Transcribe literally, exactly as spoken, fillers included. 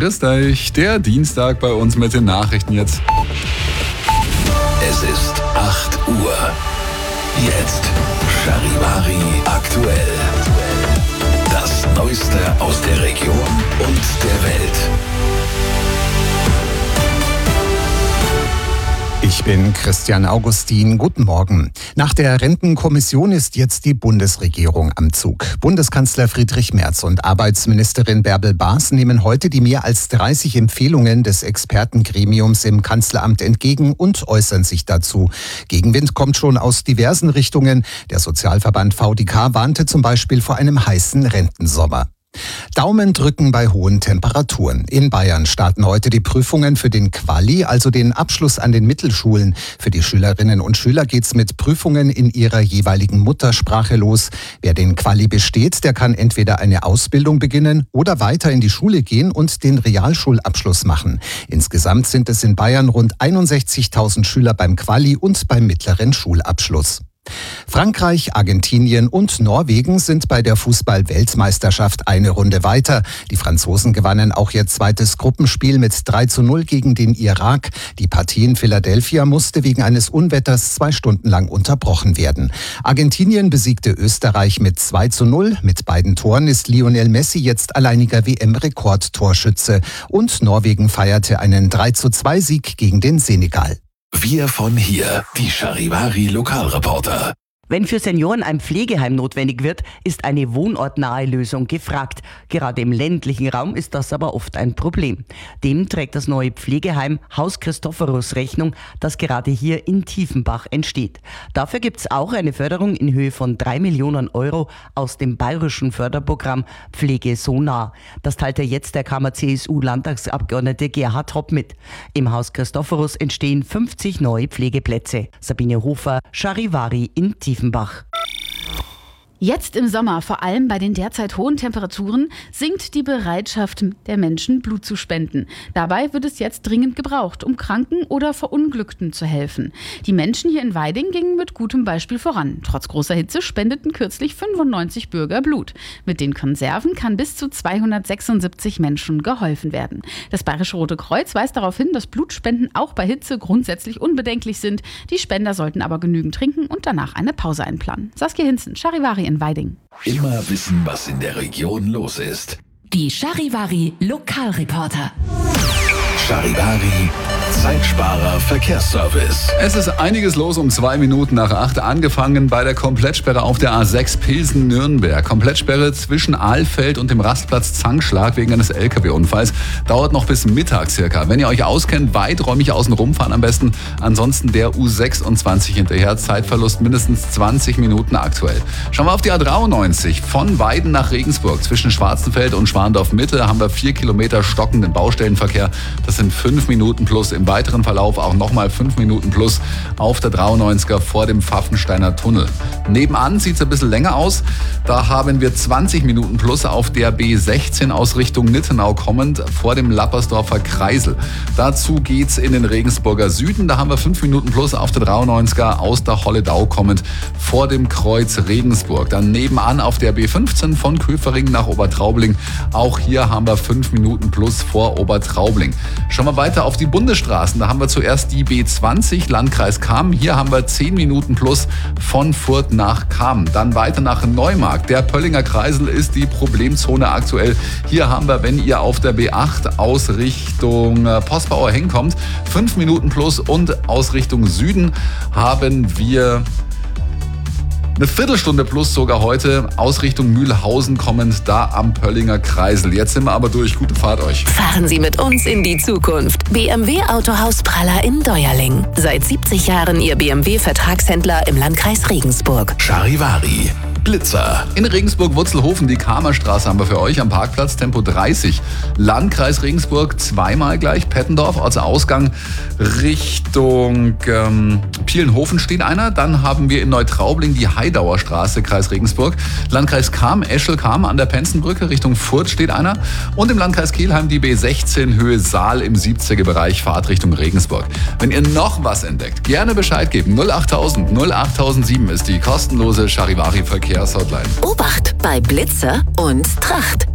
grüß dich. Der Dienstag bei uns mit den Nachrichten jetzt. Es ist acht Uhr. Jetzt Charivari aktuell. Das Neueste aus der Region und der Welt. Ich bin Christian Augustin. Guten Morgen. Nach der Rentenkommission ist jetzt die Bundesregierung am Zug. Bundeskanzler Friedrich Merz und Arbeitsministerin Bärbel Baas nehmen heute die mehr als dreißig Empfehlungen des Expertengremiums im Kanzleramt entgegen und äußern sich dazu. Gegenwind kommt schon aus diversen Richtungen. Der Sozialverband V D K warnte zum Beispiel vor einem heißen Rentensommer. Daumen drücken bei hohen Temperaturen. In Bayern starten heute die Prüfungen für den Quali, also den Abschluss an den Mittelschulen. Für die Schülerinnen und Schüler geht's mit Prüfungen in ihrer jeweiligen Muttersprache los. Wer den Quali besteht, der kann entweder eine Ausbildung beginnen oder weiter in die Schule gehen und den Realschulabschluss machen. Insgesamt sind es in Bayern rund einundsechzigtausend Schüler beim Quali und beim mittleren Schulabschluss. Frankreich, Argentinien und Norwegen sind bei der Fußball-Weltmeisterschaft eine Runde weiter. Die Franzosen gewannen auch ihr zweites Gruppenspiel mit drei zu null gegen den Irak. Die Partie in Philadelphia musste wegen eines Unwetters zwei Stunden lang unterbrochen werden. Argentinien besiegte Österreich mit zwei zu null. Mit beiden Toren ist Lionel Messi jetzt alleiniger W M-Rekordtorschütze. Und Norwegen feierte einen drei zu zwei Sieg gegen den Senegal. Wir von hier, die Charivari Lokalreporter. Wenn für Senioren ein Pflegeheim notwendig wird, ist eine wohnortnahe Lösung gefragt. Gerade im ländlichen Raum ist das aber oft ein Problem. Dem trägt das neue Pflegeheim Haus Christophorus Rechnung, das gerade hier in Tiefenbach entsteht. Dafür gibt es auch eine Förderung in Höhe von drei Millionen Euro aus dem bayerischen Förderprogramm Pflege so nah. Das teilte jetzt der Kammer-C S U-Landtagsabgeordnete Gerhard Hopp mit. Im Haus Christophorus entstehen fünfzig neue Pflegeplätze. Sabine Hofer, Charivari in Tiefenbach. Tiefenbach. Jetzt im Sommer, vor allem bei den derzeit hohen Temperaturen, sinkt die Bereitschaft der Menschen, Blut zu spenden. Dabei wird es jetzt dringend gebraucht, um Kranken oder Verunglückten zu helfen. Die Menschen hier in Weiding gingen mit gutem Beispiel voran. Trotz großer Hitze spendeten kürzlich fünfundneunzig Bürger Blut. Mit den Konserven kann bis zu zweihundertsechsundsiebzig Menschen geholfen werden. Das Bayerische Rote Kreuz weist darauf hin, dass Blutspenden auch bei Hitze grundsätzlich unbedenklich sind. Die Spender sollten aber genügend trinken und danach eine Pause einplanen. Saskia Hinzen, Charivari in Weiding. Immer wissen, was in der Region los ist. Die Charivari Lokalreporter. Charivari Zeitsparer Verkehrsservice. Es ist einiges los um zwei Minuten nach acht. Angefangen bei der Komplettsperre auf der A sechs Pilsen-Nürnberg. Komplettsperre zwischen Ahlfeld und dem Rastplatz Zankschlag wegen eines L K W-Unfalls. Dauert noch bis Mittag circa. Wenn ihr euch auskennt, weiträumig außen rumfahren am besten. Ansonsten der U sechsundzwanzig hinterher. Zeitverlust mindestens zwanzig Minuten aktuell. Schauen wir auf die A dreiundneunzig. Von Weiden nach Regensburg. Zwischen Schwarzenfeld und Schwandorf-Mitte haben wir vier Kilometer stockenden Baustellenverkehr. Das sind fünf Minuten plus. Im weiteren Verlauf auch nochmal fünf Minuten plus auf der dreiundneunziger vor dem Pfaffensteiner Tunnel. Nebenan sieht es ein bisschen länger aus. Da haben wir zwanzig Minuten plus auf der B sechzehn aus Richtung Nittenau kommend vor dem Lappersdorfer Kreisel. Dazu geht's in den Regensburger Süden. Da haben wir fünf Minuten plus auf der dreiundneunziger aus der Holledau kommend vor dem Kreuz Regensburg. Dann nebenan auf der B fünfzehn von Köfering nach Obertraubling. Auch hier haben wir fünf Minuten plus vor Obertraubling. Schauen wir weiter auf die Bundesstraßen. Da haben wir zuerst die B zwanzig, Landkreis Cham. Hier haben wir zehn Minuten plus von Furth nach Cham. Dann weiter nach Neumarkt. Der Pöllinger Kreisel ist die Problemzone aktuell. Hier haben wir, wenn ihr auf der B acht aus Richtung Postbauer Heng kommt, fünf Minuten plus und aus Richtung Süden haben wir eine Viertelstunde plus sogar heute aus Richtung Mühlhausen kommend, da am Pöllinger Kreisel. Jetzt sind wir aber durch. Gute Fahrt euch. Fahren Sie mit uns in die Zukunft. B M W Autohaus Praller in Deuerling. Seit siebzig Jahren Ihr B M W-Vertragshändler im Landkreis Regensburg. Charivari Blitzer. In Regensburg-Wurzelhofen, die Kamerstraße haben wir für euch am Parkplatz, Tempo dreißig. Landkreis Regensburg zweimal gleich, Pettendorf, also Ausgang Richtung ähm, Pielenhofen steht einer. Dann haben wir in Neutraubling die Heidauer Straße, Kreis Regensburg. Landkreis Cham, Eschel-Cham an der Penzenbrücke Richtung Furth steht einer. Und im Landkreis Kelheim die B sechzehn Höhe Saal im siebziger Bereich, Fahrt Richtung Regensburg. Wenn ihr noch was entdeckt, gerne Bescheid geben. null achttausend null achttausendsieben ist die kostenlose Charivari Verkehrshotline. Obacht bei Blitzer und Tracht.